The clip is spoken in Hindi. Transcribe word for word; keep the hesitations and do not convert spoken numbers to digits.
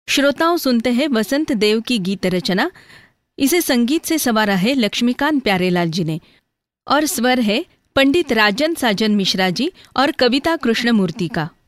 श्रोताओं सुनते हैं वसंत देव की गीत रचना। इसे संगीत से संवारा है लक्ष्मीकांत प्यारेलाल जी ने और स्वर है पंडित राजन साजन मिश्रा जी और कविता कृष्णमूर्ति का।